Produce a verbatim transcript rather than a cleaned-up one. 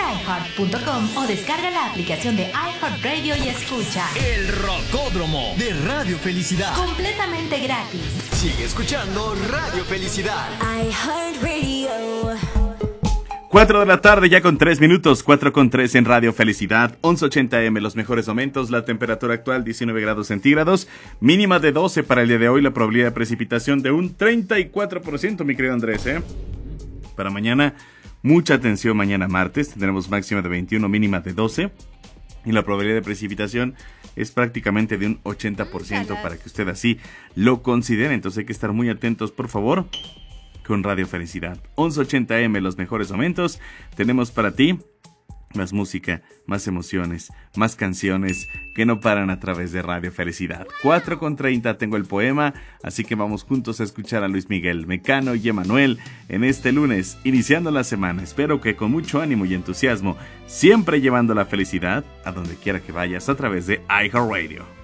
iheart punto com o descarga la aplicación de iHeartRadio y escucha El Rocódromo de Radio Felicidad. completamente gratis. Sigue escuchando Radio Felicidad. iHeartRadio. cuatro de la tarde ya con tres minutos, cuatro con tres en Radio Felicidad, once ochenta eme, los mejores momentos, la temperatura actual diecinueve grados centígrados, mínima de doce para el día de hoy, la probabilidad de precipitación de un treinta y cuatro por ciento, mi querido Andrés, ¿eh? Para mañana, mucha atención mañana martes, tendremos máxima de veintiuno, mínima de doce, y la probabilidad de precipitación es prácticamente de un ochenta por ciento para que usted así lo considere, entonces hay que estar muy atentos, por favor, con Radio Felicidad. once ochenta eme, los mejores momentos. Tenemos para ti más música, más emociones, más canciones que no paran a través de Radio Felicidad. cuatro con treinta tengo el poema, así que vamos juntos a escuchar a Luis Miguel, Mecano y Emanuel en este lunes, iniciando la semana. Espero que con mucho ánimo y entusiasmo, siempre llevando la felicidad a donde quiera que vayas a través de iHeartRadio.